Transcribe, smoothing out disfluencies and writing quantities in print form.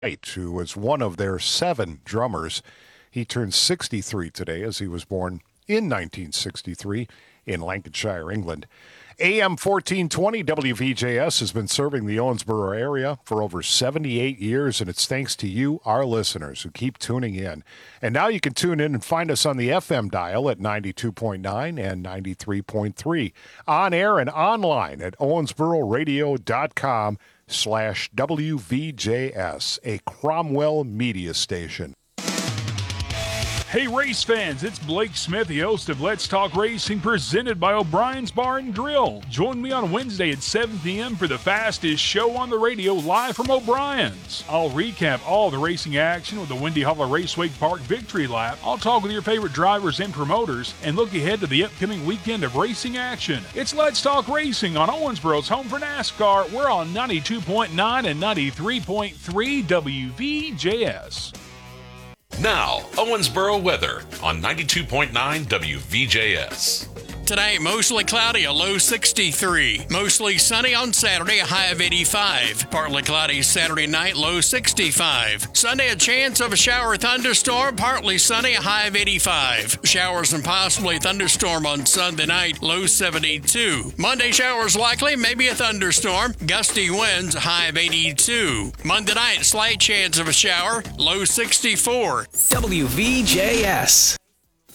who was one of their 7 drummers. He turned 63 today, as he was born in 1963 in Lancashire, England. AM 1420 WVJS has been serving the Owensboro area for over 78 years, and it's thanks to you, our listeners, who keep tuning in. And now you can tune in and find us on the FM dial at 92.9 and 93.3, on air and online at owensbororadio.com/WVJS, a Cromwell media station. Hey race fans, it's Blake Smith, the host of Let's Talk Racing, presented by O'Brien's Bar and Grill. Join me on Wednesday at 7 p.m. for the fastest show on the radio, live from O'Brien's. I'll recap all the racing action with the Windy Hollow Raceway Park Victory Lap. I'll talk with your favorite drivers and promoters and look ahead to the upcoming weekend of racing action. It's Let's Talk Racing on Owensboro's home for NASCAR. We're on 92.9 and 93.3 WVJS. Now, Owensboro weather on 92.9 WVJS. Today, mostly cloudy, a low 63. Mostly sunny on Saturday, a high of 85. Partly cloudy Saturday night, low 65. Sunday, a chance of a shower or thunderstorm, partly sunny, a high of 85. Showers and possibly a thunderstorm on Sunday night, low 72. Monday, showers likely, maybe a thunderstorm. Gusty winds, a high of 82. Monday night, slight chance of a shower, low 64. WVJS.